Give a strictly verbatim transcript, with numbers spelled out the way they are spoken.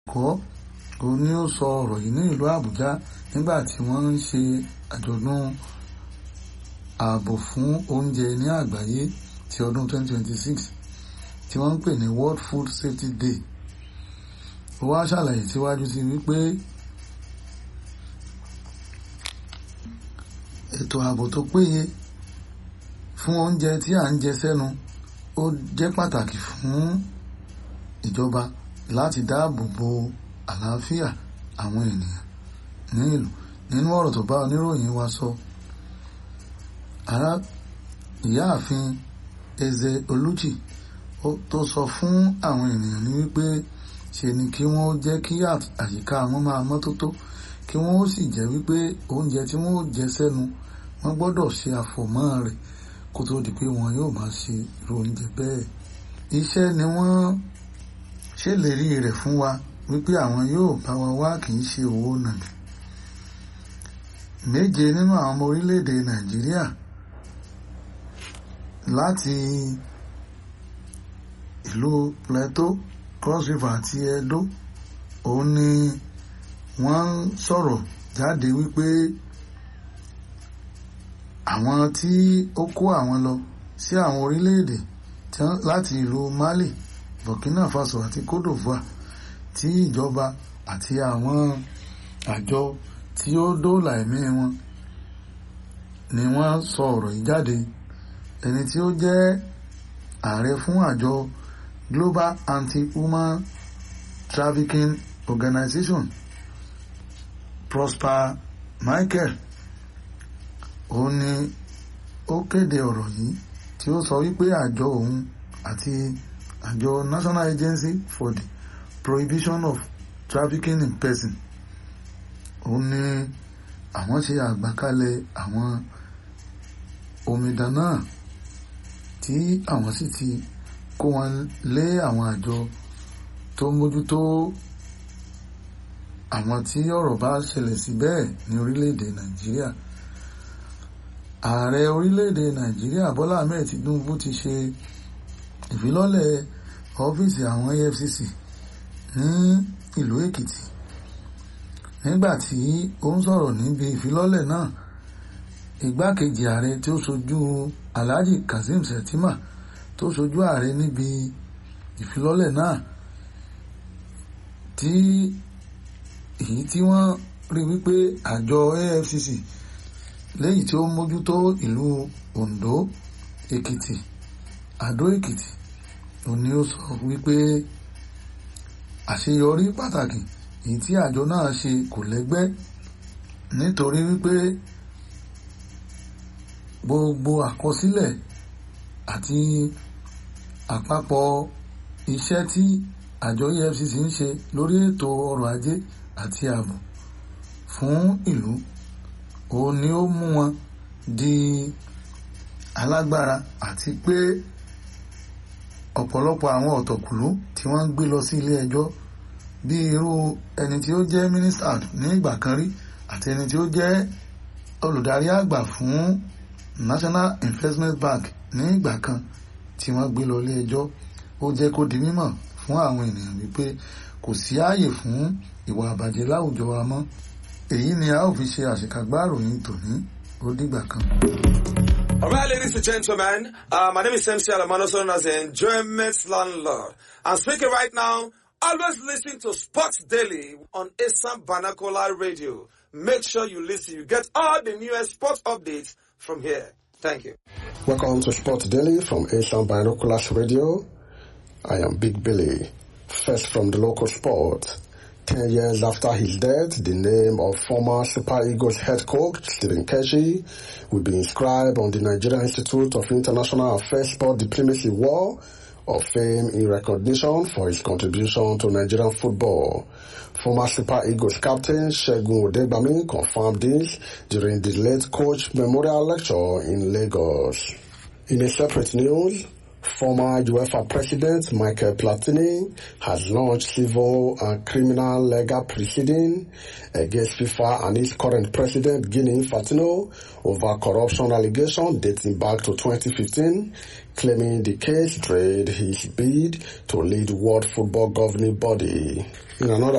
kọ́ òun ni ó sọ ọ̀rọ̀ yìí ní ìlú Àbújá nígbà tí wọ́n ń ṣe àjọ̀dún ààbò fún oúnjẹ ní àgbáyé ti ọdún twenty twenty-six tí wọ́n ń pè ní World Food Safety Day. Ó wá ṣàlàyé síwájú sí wípé ètò ààbò tó péye fún oúnjẹ tí à ń jẹ sẹ́nu ó jẹ́ pàtàkì fún ìjọba láti dáàbò bo àlàáfíà àwọn ènìyàn ní ìlú. Nínú ọ̀rọ̀ tó bá oníròyìn wa sọ, ará ìyáàfin Eze Oluchi tó sọ fún àwọn ènìyàn ní wípé ṣe ni kí wọ́n jẹ́ kí àyíká wọn máa mọ́tótó, kí wọ́n ó sì jẹ́ wípé oúnjẹ tí wọ́n ó jẹ sẹ́nu wọ́n gbọ́dọ̀ ṣe àfọ̀mọ́ rẹ̀ kó tó di pé wọn yóò máa ṣe irú oúnjẹ bẹ́ẹ̀. Iṣẹ́ ni wọ́n ṣèlérí rẹ̀ fún wa wípé àwọn yóò bá wa wá, kì í ṣe owó nàbì. Méje nínú àwọn ọmọ orílẹ̀-èdè Nàìjíríà láti ìlú Plateau, Cross River àti Edo òun ni wọ́n ń sọ̀rọ̀ jáde wípé àwọn tí ó kó àwọn lọ sí àwọn orílẹ̀-èdè láti ìlú Mali, Burkina Faso àti Cote d'Ivoire tí ìjọba àti àwọn àjọ tí ó dóòlà ẹ̀mí wọn ni wọ́n sọ ọ̀rọ̀ yìí jáde. Ẹni tí ó jẹ́ ààrẹ fún àjọ Global Anti-Human Trafficking Organization, Prosper Michael, òun ni ó kéde ọ̀rọ̀ yìí tí ó sọ wípé àjọ òun àti àjọ National Agency for the Prohibition of Trafficking in Person òun ni àwọn ṣe àgbàkalẹ̀ àwọn omidan náà tí àwọn sì ti kó wọn lé àwọn àjọ tó mójútó àwọn tí ọ̀rọ̀ bá ṣẹlẹ̀ sí bẹ́ẹ̀ ní orílẹ̀-èdè Nàìjíríà. Ààrẹ orílẹ̀-èdè Nàìjíríà Bọ́lá Ahmed Tinubu ti ṣe ìfilọ́lẹ̀ ọ́fíìsì àwọn E F C C ní ìlú Èkìtì. Nígbà tí ó ń sọ̀rọ̀ níbi ìfilọ́lẹ̀ náà, igbákejì ààrẹ tí ó ṣojú Alhaji Kazeem Shettima tó ṣojú ààrẹ níbi ìfilọ́lẹ̀ náà, tí èyí tí wọ́n rí wípé àjọ E F C C léyìí tí ó mójútó ìlú Ondo, Èkìtì, Àdó Èkìtì, òun ni ó sọ wípé àṣeyọrí pàtàkì èyí tí àjọ náà ṣe kò lẹ́gbẹ́, nítorí wípé gbogbo àkọsílẹ̀ àti àpapọ̀ iṣẹ́ tí àjọ E F C C ń ṣe lórí ètò ọrọ̀ ajé àti ààbò fún ìlú òun ni ó mú wọn di alágbára, àti pé ọ̀pọ̀lọpọ̀ àwọn ọ̀tọ̀kùlú tí wọ́n ń gbé lọ sí ilé ẹjọ́ bí irú ẹni tí ó jẹ́ mínísítà ní ìgbà kan rí àti ẹni tí ó jẹ́ olùdarí àgbà fún National Investment Bank ní ìgbà kan tí wọ́n gbé lọ ilé ẹjọ́. Ó jẹ́ kó di mímọ̀ fún àwọn ènìyàn wípé kò sí ààyè fún ìwà àbàjẹ́ láwùjọ wa mọ́. Èyí ni a ó fi ṣe àṣekágbá ìròyìn tòní. Ó dìgbà kan. All right, ladies and gentlemen, uh, my name is M C Alamano, known as the Enjoyment Landlord. I'm speaking right now. Always listen to Sports Daily on Asam Banakola Radio. Make sure you listen. You get all the newest sports updates from here. Thank you. Welcome to Sports Daily from Asam Banakola Radio. I am Big Billy. First from the local sport. Ten years after his death, the name of former Super Eagles head coach Stephen Keshi will be inscribed on the Nigerian Institute of International Affairs Sport Diplomacy Wall of Fame in recognition for his contribution to Nigerian football. Former Super Eagles captain Segun Odegbami confirmed this during the late coach memorial lecture in Lagos. In a separate news, former UEFA president Michael Platini has launched civil and criminal legal proceedings against FIFA and its current president Gianni Infantino over corruption allegations dating back to twenty fifteen, claiming the case trade his bid to lead World Football Governing Body. In another